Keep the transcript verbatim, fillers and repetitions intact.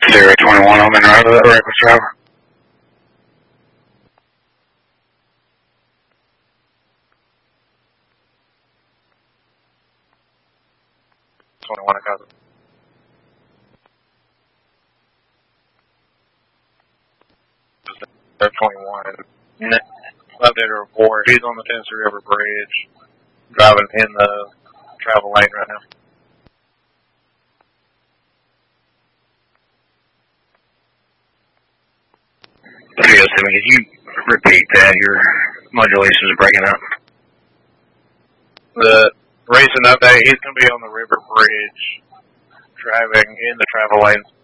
Zero twenty-one, I'm in route of that reckless driver. twenty-one, I got it. twenty-one. Update a report. He's on the Tennessee River Bridge, driving in the travel lane right now. three oh seven, could you repeat that? Your modulations are breaking up. The recent update, he's going to be on the river bridge, driving in the travel lane.